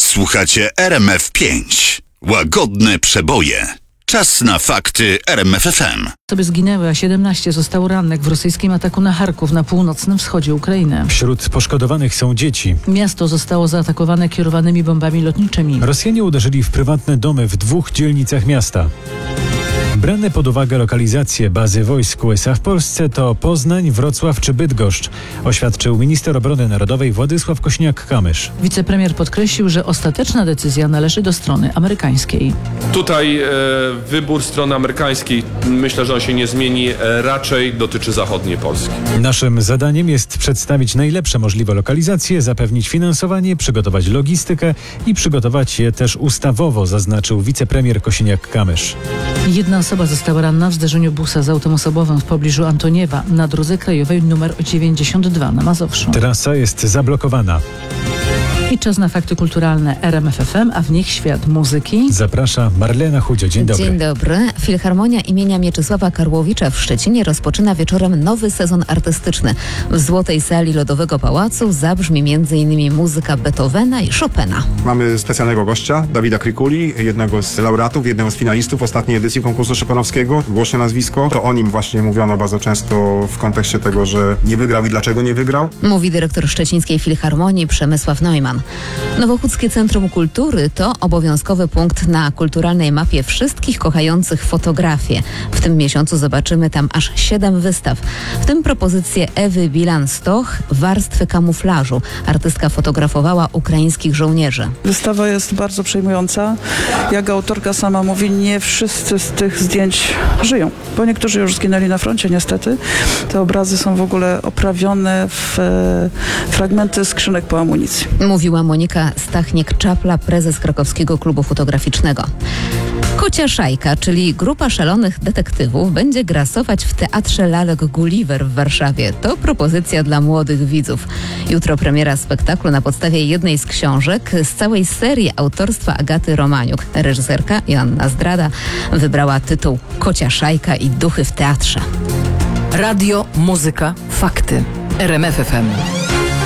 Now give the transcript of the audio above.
Słuchacie RMF5. Łagodne przeboje. Czas na fakty RMF FM. Osoby zginęły, a 17 zostało rannych w rosyjskim ataku na Charków na północnym wschodzie Ukrainy. Wśród poszkodowanych są dzieci. Miasto zostało zaatakowane kierowanymi bombami lotniczymi. Rosjanie uderzyli w prywatne domy w 2 dzielnicach miasta. Brane pod uwagę lokalizacje bazy wojsk USA w Polsce to Poznań, Wrocław czy Bydgoszcz, oświadczył minister obrony narodowej Władysław Kosiniak-Kamysz. Wicepremier podkreślił, że ostateczna decyzja należy do strony amerykańskiej. Tutaj wybór strony amerykańskiej, myślę, że on się nie zmieni, raczej dotyczy zachodniej Polski. Naszym zadaniem jest przedstawić najlepsze możliwe lokalizacje, zapewnić finansowanie, przygotować logistykę i przygotować je też ustawowo, zaznaczył wicepremier Kosiniak-Kamysz. Jedna osoba została ranna w zderzeniu busa z autem osobowym w pobliżu Antoniewa na drodze krajowej nr 92 na Mazowszu. Trasa jest zablokowana. I czas na fakty kulturalne RMF FM, a w nich świat muzyki. Zaprasza Marlena Chudzio. Dzień dobry. Dzień dobry. Filharmonia imienia Mieczysława Karłowicza w Szczecinie rozpoczyna wieczorem nowy sezon artystyczny. W Złotej Sali Lodowego Pałacu zabrzmi m.in. muzyka Beethovena i Chopina. Mamy specjalnego gościa, Dawida Krykuli, jednego z laureatów, jednego z finalistów ostatniej edycji konkursu chopinowskiego. Głośne nazwisko. To o nim właśnie mówiono bardzo często w kontekście tego, że nie wygrał i dlaczego nie wygrał. Mówi dyrektor Szczecińskiej Filharmonii Przemysław Neumann. Nowochódzkie Centrum Kultury to obowiązkowy punkt na kulturalnej mapie wszystkich kochających fotografię. W tym miesiącu zobaczymy tam aż 7 wystaw. W tym propozycje Ewy Bilan-Stoch, Warstwy kamuflażu. Artystka fotografowała ukraińskich żołnierzy. Wystawa jest bardzo przejmująca. Jak autorka sama mówi, nie wszyscy z tych zdjęć żyją, bo niektórzy już zginęli na froncie niestety. Te obrazy są w ogóle oprawione w fragmenty skrzynek po amunicji. Mówiła Monika Stachniak-Czapla, prezes Krakowskiego Klubu Fotograficznego. Kocia Szajka, czyli grupa szalonych detektywów, będzie grasować w Teatrze Lalek Gulliver w Warszawie. To propozycja dla młodych widzów. Jutro premiera spektaklu na podstawie jednej z książek z całej serii autorstwa Agaty Romaniuk. Reżyserka Joanna Zdrada wybrała tytuł Kocia Szajka i duchy w teatrze. Radio, muzyka, fakty. RMF FM.